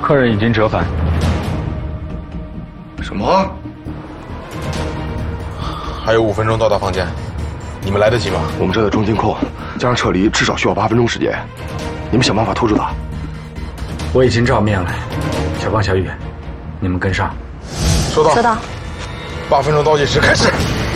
客人已经折返。 什么？ 还有5分钟到达房间，你们来得及吗？ 我们这在中金库，加上撤离至少需要8分钟时间，你们想办法拖住他。 我已经照面了，小胖、小雨，你们跟上。 收到。 收到。 8分钟倒计时开始。